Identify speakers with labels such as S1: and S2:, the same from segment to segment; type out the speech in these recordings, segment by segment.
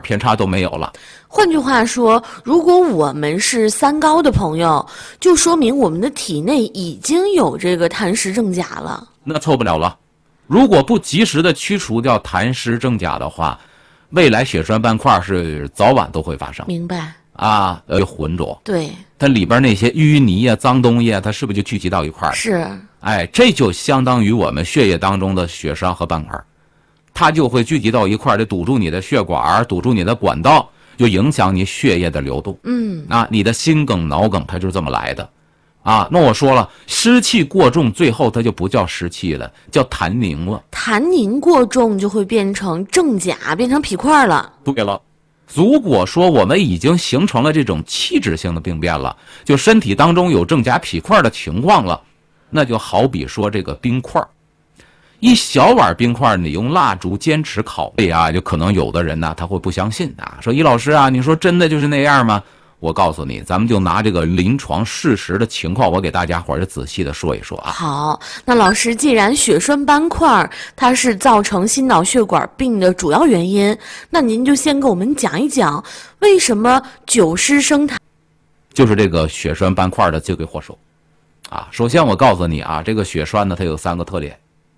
S1: 偏差都没有了。
S2: 换句话说，如果我们是三高的朋友，就说明我们的体内已经有这个痰湿正甲了。
S1: 那错不了了。如果不及时的驱除掉痰湿正甲的话，未来血栓斑块是早晚都会发生。
S2: 明白
S1: 啊，浑浊。
S2: 对，
S1: 它里边那些淤泥呀、脏东西啊，它是不是就聚集到一块儿？
S2: 是。
S1: 哎，这就相当于我们血液当中的血栓和斑块，它就会聚集到一块儿，就堵住你的血管，堵住你的管道，就影响你血液的流动。你的心梗、脑梗，它就是这么来的。那我说了，湿气过重，最后它就不叫湿气了，叫痰凝了。
S2: 痰凝过重就会变成正甲，变成皮块了。
S1: 对了，如果说我们已经形成了这种器质性的病变了，就身体当中有正甲皮块的情况了，那就好比说这个冰块，一小碗冰块，你用蜡烛坚持烤就可能有的人呢他会不相信说易老师你说真的就是那样吗？我告诉你，咱们就拿这个临床事实的情况，我给大家伙儿仔细的说一说
S2: 好，那老师，既然血栓斑块它是造成心脑血管病的主要原因，那您就先给我们讲一讲，为什么久湿生痰
S1: 就是这个血栓斑块的罪魁祸首首先我告诉你这个血栓呢，它有3个特点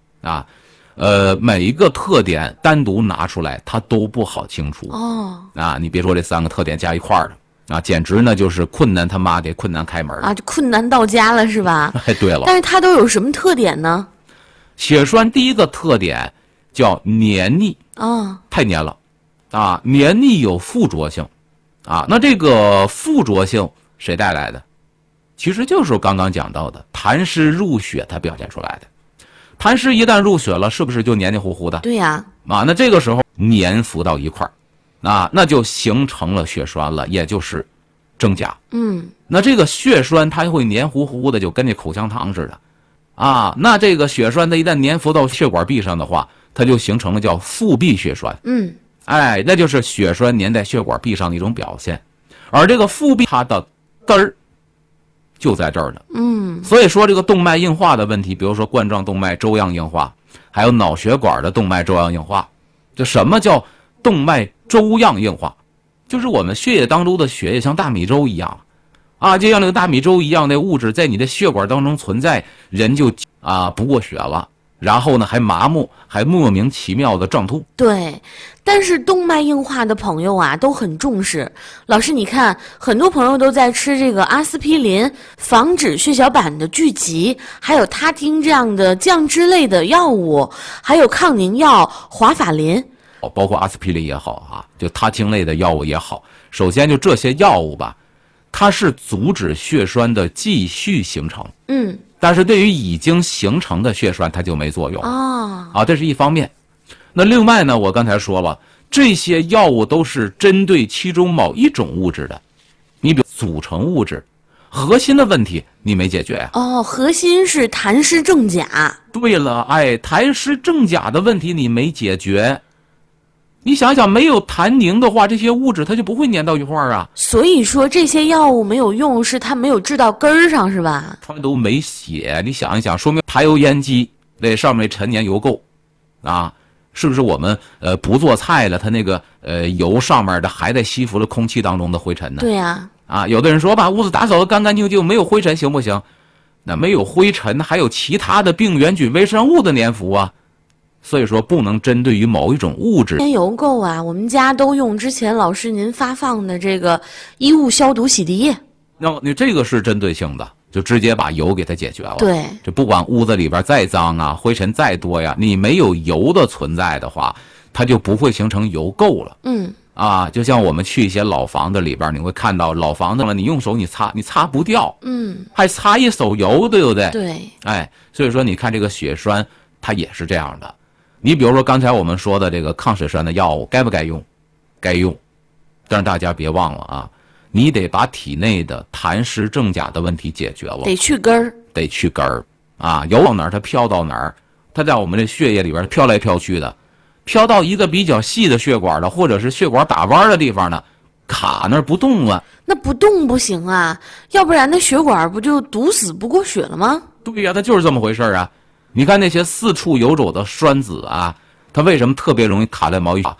S1: 每一个特点单独拿出来，它都不好清除你别说这3个特点加一块儿的。简直呢就是困难他妈的困难开门
S2: 就困难到家了是吧？
S1: 对了，
S2: 但是它都有什么特点呢？
S1: 血栓第一个特点叫黏腻太黏了黏腻有附着性那这个附着性谁带来的？其实就是刚刚讲到的痰湿入血它表现出来的。痰湿一旦入血了，是不是就黏黏糊糊的？
S2: 对呀
S1: 那这个时候粘附到一块儿那就形成了血栓了，也就是正甲。那这个血栓它会黏糊糊的，就跟那口香糖似的那这个血栓它一旦粘附到血管壁上的话，它就形成了叫腹壁血栓。那就是血栓粘在血管壁上的一种表现。而这个腹壁它的根儿就在这儿呢。所以说这个动脉硬化的问题，比如说冠状动脉粥样硬化，还有脑血管的动脉粥样硬化。这什么叫动脉粥样硬化？就是我们血液当中的血液像大米粥一样就像那个大米粥一样的物质在你的血管当中存在，人就不过血了，然后呢还麻木，还莫名其妙的胀吐。
S2: 对，但是动脉硬化的朋友都很重视。老师你看，很多朋友都在吃这个阿司匹林，防止血小板的聚集，还有他汀这样的降脂类的药物，还有抗凝药华法林，
S1: 包括阿司匹林也好就他汀类的药物也好。首先就这些药物吧，它是阻止血栓的继续形成。但是对于已经形成的血栓它就没作用这是一方面。那另外呢，我刚才说了，这些药物都是针对其中某一种物质的。你比如组成物质，核心的问题你没解决呀
S2: 核心是痰湿正甲。
S1: 对了，痰湿正甲的问题你没解决。你想想，没有痰凝的话，这些物质它就不会粘到一块儿
S2: 所以说这些药物没有用，是它没有治到根儿上，是吧？
S1: 它都没写。你想一想，说明排油烟机那上面陈年油垢是不是我们不做菜了，它那个油上面的还在吸附了空气当中的灰尘呢？
S2: 对呀
S1: 有的人说把屋子打扫得干干净净，没有灰尘行不行？那没有灰尘还有其他的病原菌微生物的粘附所以说不能针对于某一种物质。
S2: 油垢我们家都用之前老师您发放的这个衣物消毒洗涤液。
S1: 那你这个是针对性的，就直接把油给它解决了。
S2: 对，
S1: 就不管屋子里边再脏灰尘再多你没有油的存在的话，它就不会形成油垢了。就像我们去一些老房子里边，你会看到老房子你用手你擦不掉，还擦一手油，对不对？
S2: 对，
S1: 所以说你看这个血栓它也是这样的。你比如说刚才我们说的这个抗血栓的药物该不该用？该用。但是大家别忘了你得把体内的痰湿正甲的问题解决了，
S2: 得去根儿，
S1: 得去根儿油到哪儿它飘到哪儿，它在我们这血液里边飘来飘去的，飘到一个比较细的血管的，或者是血管打弯的地方呢，卡那儿不动了。
S2: 那不动不行要不然那血管不就堵死不过血了吗？
S1: 对呀，它就是这么回事你看那些四处游走的栓子它为什么特别容易卡在毛细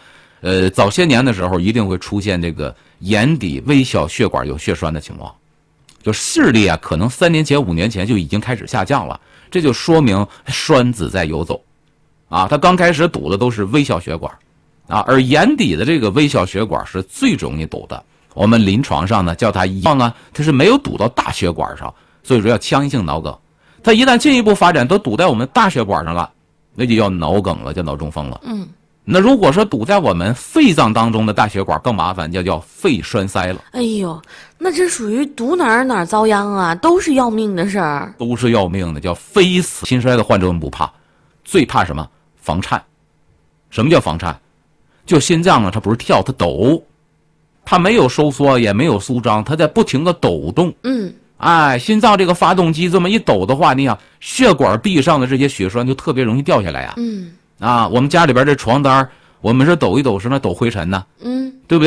S1: 早些年的时候一定会出现这个眼底微小血管有血栓的情况，就视力啊可能3年前5年前就已经开始下降了，这就说明栓子在游走啊，它刚开始堵的都是微小血管啊，而眼底的这个微小血管是最容易堵的，我们临床上呢叫它一样啊，它是没有堵到大血管上，所以说叫腔性脑梗。它一旦进一步发展都堵在我们大血管上了，那就叫脑梗了，叫脑中风了。那如果说堵在我们肺脏当中的大血管更麻烦，叫肺栓塞了。
S2: 哎呦，那这属于堵哪儿哪儿遭殃啊，都是要命的事儿。
S1: 都是要命的，叫非死。心衰的患者们不怕，最怕什么？房颤。什么叫房颤？就心脏啊，它不是跳，它抖，它没有收缩，也没有舒张，它在不停的抖动。哎，心脏这个发动机这么一抖的话，你想血管壁上的这些血栓就特别容易掉下来呀。我们家里边这床单，我们是抖一抖是那抖灰尘呢。